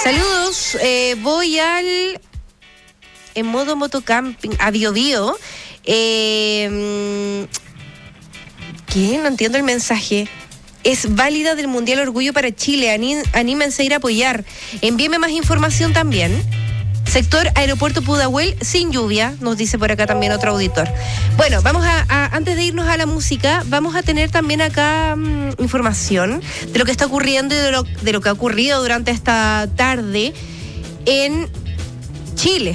Saludos, voy en modo motocamping a Biobío. ¿Qué? No entiendo el mensaje. Es válida del Mundial Orgullo para Chile. Anímense a ir a apoyar. Envíeme más información también. Sector Aeropuerto Pudahuel sin lluvia, nos dice por acá también otro auditor. Bueno, vamos antes de irnos a la música, vamos a tener también acá información de lo que está ocurriendo y de lo que ha ocurrido durante esta tarde en Chile.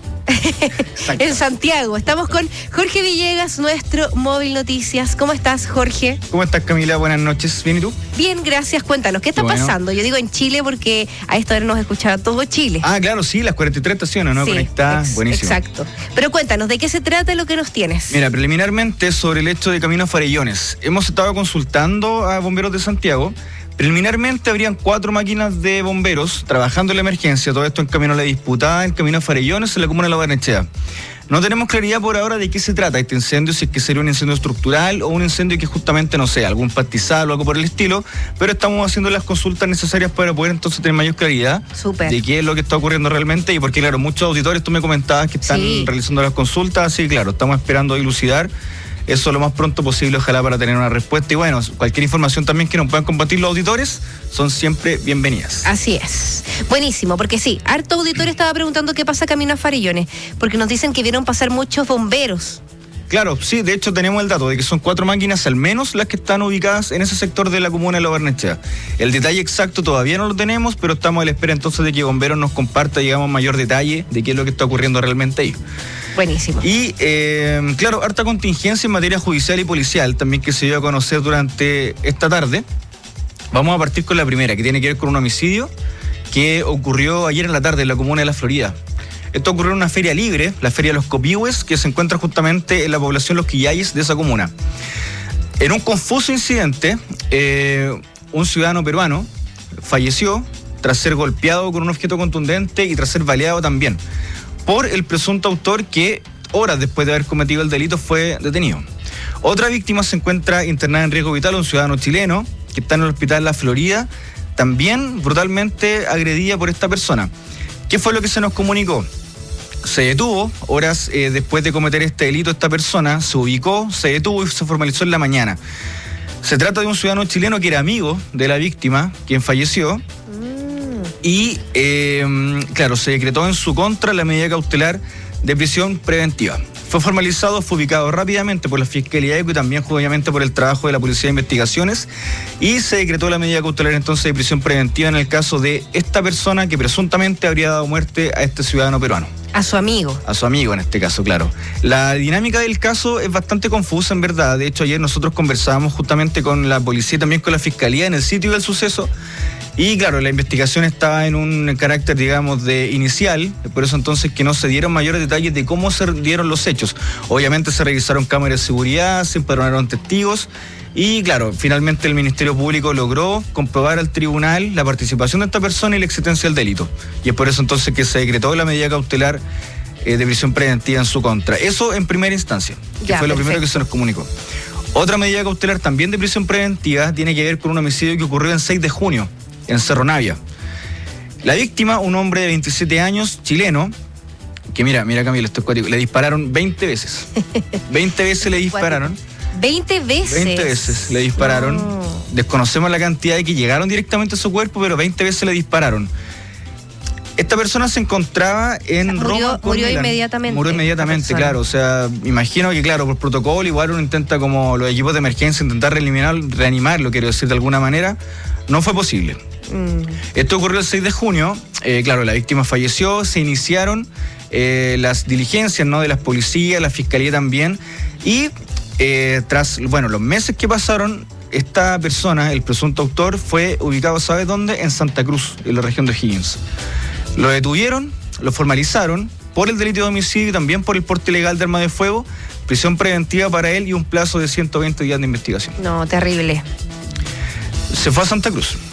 En Santiago. Estamos con Jorge Villegas, nuestro Móvil Noticias. ¿Cómo estás, Jorge? ¿Cómo estás, Camila? Buenas noches. ¿Bien y tú? Bien, gracias. Cuéntanos, ¿qué está pasando? Yo digo en Chile porque a esta hora nos escuchaba todo Chile. Ah, claro, sí, las 43 estaciones, ¿no? Sí, conectadas. Buenísimo. Exacto. Pero cuéntanos, ¿de qué se trata lo que nos tienes? Mira, preliminarmente sobre el hecho de Camino Farellones. Hemos estado consultando a bomberos de Santiago. Preliminarmente habrían 4 máquinas de bomberos trabajando en la emergencia, todo esto en Camino a la Disputada, en Camino a Farellones, en la comuna de La Barnechea. No tenemos claridad por ahora de qué se trata este incendio, si es que sería un incendio estructural o un incendio que justamente, no sé, algún pastizal o algo por el estilo, pero estamos haciendo las consultas necesarias para poder entonces tener mayor claridad de qué es lo que está ocurriendo realmente, y porque claro, muchos auditores, tú me comentabas que están realizando las consultas, así que claro, estamos esperando dilucidar eso lo más pronto posible, ojalá, para tener una respuesta. Y bueno, cualquier información también que nos puedan compartir los auditores son siempre bienvenidas. Así es. Buenísimo, porque sí, harto auditor estaba preguntando qué pasa camino a Farellones, porque nos dicen que vieron pasar muchos bomberos. Claro, sí, de hecho tenemos el dato de que son 4 máquinas al menos las que están ubicadas en ese sector de la comuna de La Barnechea. El detalle exacto todavía no lo tenemos, pero estamos a la espera entonces de que Bomberos nos comparta, digamos, mayor detalle de qué es lo que está ocurriendo realmente ahí. Buenísimo. Y, claro, harta contingencia en materia judicial y policial también que se dio a conocer durante esta tarde. Vamos a partir con la primera, que tiene que ver con un homicidio que ocurrió ayer en la tarde en la comuna de La Florida. Esto ocurrió en una feria libre, la Feria de los Copihues, que se encuentra justamente en la población Los Quillayes de esa comuna. En un confuso incidente, un ciudadano peruano falleció tras ser golpeado con un objeto contundente y tras ser baleado también por el presunto autor que, horas después de haber cometido el delito, fue detenido. Otra víctima se encuentra internada en riesgo vital, un ciudadano chileno que está en el hospital La Florida, también brutalmente agredida por esta persona. ¿Qué fue lo que se nos comunicó? Se detuvo horas después de cometer este delito esta persona, se ubicó, se detuvo y se formalizó en la mañana. Se trata de un ciudadano chileno que era amigo de la víctima, quien falleció, y claro, se decretó en su contra la medida cautelar de prisión preventiva. Fue formalizado, fue ubicado rápidamente por la Fiscalía y también obviamente por el trabajo de la Policía de Investigaciones, y se decretó la medida cautelar entonces de prisión preventiva en el caso de esta persona que presuntamente habría dado muerte a este ciudadano peruano. A su amigo. A su amigo en este caso, claro. La dinámica del caso es bastante confusa en verdad. De hecho, ayer nosotros conversábamos justamente con la policía y también con la Fiscalía en el sitio del suceso. Y claro, la investigación estaba en un carácter, digamos, de inicial, por eso entonces que no se dieron mayores detalles de cómo se dieron los hechos. Obviamente se revisaron cámaras de seguridad, se empadronaron testigos y claro, finalmente el Ministerio Público logró comprobar al tribunal la participación de esta persona y la existencia del delito. Y es por eso entonces que se decretó la medida cautelar de prisión preventiva en su contra. Eso en primera instancia, que fue lo primero que se nos comunicó. Otra medida cautelar también de prisión preventiva tiene que ver con un homicidio que ocurrió el 6 de junio. En Cerro Navia. La víctima, un hombre de 27 años, chileno, que mira Camilo, esto es cuático, le dispararon 20 veces. 20 veces le dispararon. 20 veces. 20 veces le dispararon. No. Desconocemos la cantidad de que llegaron directamente a su cuerpo, pero 20 veces le dispararon. Esta persona se encontraba en Roma. Murió inmediatamente. Murió inmediatamente, claro. O sea, imagino que, claro, por protocolo, igual uno intenta, como los equipos de emergencia, intentar reanimarlo, quiero decir, de alguna manera. No fue posible. Esto ocurrió el 6 de junio. Claro, la víctima falleció, se iniciaron las diligencias, ¿no?, de las policías, la fiscalía también. Y tras, los meses que pasaron, esta persona, el presunto autor, fue ubicado, ¿sabes dónde? En Santa Cruz, en la región de O'Higgins. Lo detuvieron, lo formalizaron por el delito de homicidio y también por el porte ilegal de arma de fuego, prisión preventiva para él y un plazo de 120 días de investigación. No, terrible. Se fue a Santa Cruz.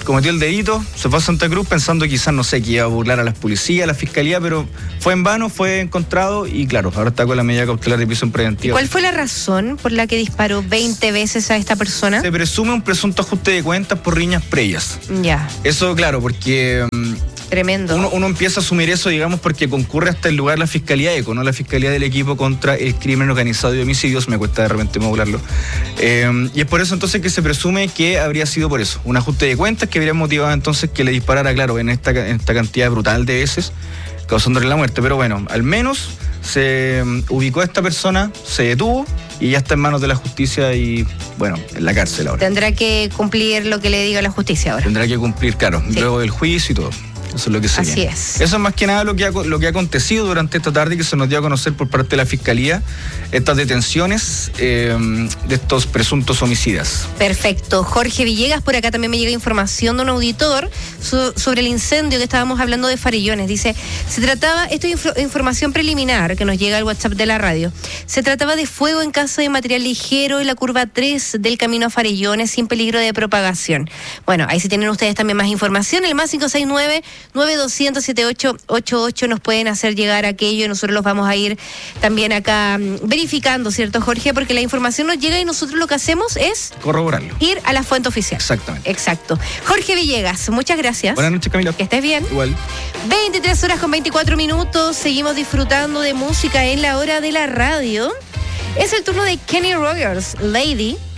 cometió el delito, se fue a Santa Cruz pensando quizás, no sé, que iba a burlar a las policías, a la fiscalía, pero fue en vano, fue encontrado y claro, ahora está con la medida cautelar de prisión preventiva. ¿Cuál fue la razón por la que disparó 20 veces a esta persona? Se presume un presunto ajuste de cuentas por riñas previas. Ya. Eso, claro, porque... Tremendo. Uno empieza a asumir eso, digamos, porque concurre hasta el lugar la Fiscalía ECO, no la Fiscalía del Equipo contra el Crimen Organizado y Homicidios, me cuesta de repente modularlo. Y es por eso entonces que se presume que habría sido por eso, un ajuste de cuentas que habría motivado entonces que le disparara, claro, en esta cantidad brutal de veces, causándole la muerte. Pero bueno, al menos se ubicó a esta persona, se detuvo y ya está en manos de la justicia y, bueno, en la cárcel ahora. Tendrá que cumplir lo que le diga la justicia ahora. Tendrá que cumplir, claro, sí, luego del juicio y todo. Eso es lo que se Así viene. es. Eso es más que nada lo que ha acontecido durante esta tarde, que se nos dio a conocer por parte de la Fiscalía estas detenciones de estos presuntos homicidas. Perfecto. Jorge Villegas, por acá también me llega información de un auditor sobre el incendio que estábamos hablando de Farellones. Dice, esto es información preliminar que nos llega al WhatsApp de la radio. Se trataba de fuego en casa de material ligero en la curva 3 del camino a Farellones sin peligro de propagación. Bueno, ahí sí tienen ustedes también más información. El más 569-9200-7888 nos pueden hacer llegar aquello y nosotros los vamos a ir también acá verificando, ¿cierto, Jorge? Porque la información nos llega y nosotros lo que hacemos es corroborarlo. Ir a la fuente oficial. Exactamente. Exacto. Jorge Villegas, muchas gracias. Buenas noches, Camila. Que estés bien. Igual. 23:24. Seguimos disfrutando de música en la hora de la radio. Es el turno de Kenny Rogers, Lady.